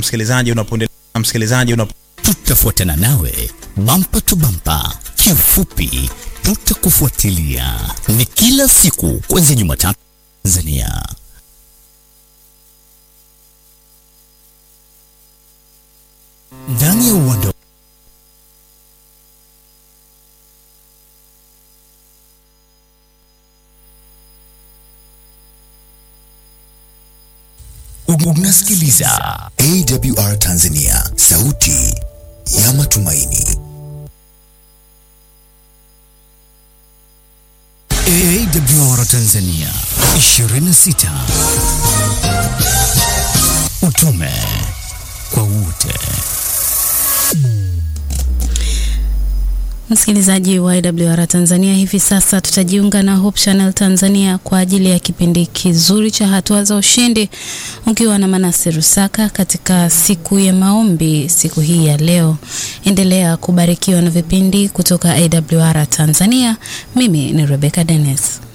msikilizaji tutafuatana nawe bumper to bumper. Kifupi, tutakufuatilia. Ni kila siku kuanzia Jumatatu Tanzania. Ndani ya uwanda unasikiliza AWR Tanzania, sauti ya matumaini. AWR Tanzania 26, utume kwa wote. Msikilizaji wa AWR Tanzania, hivi sasa tutajiunga na Hope Channel Tanzania kwa ajili ya kipindi kizuri cha hatua za ushindi, ukiwa na Manase Rusaka katika siku ya maombi siku hii ya leo. Endelea kubarikiwa na vipindi kutoka AWR Tanzania. Mimi ni Rebecca Dennis.